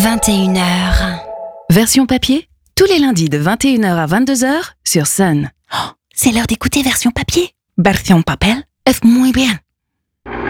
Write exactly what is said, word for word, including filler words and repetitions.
vingt et une heures. Version papier, tous les lundis de vingt et une heures à vingt-deux heures sur Sun. Oh, c'est l'heure d'écouter version papier. Version papel Es muy bien.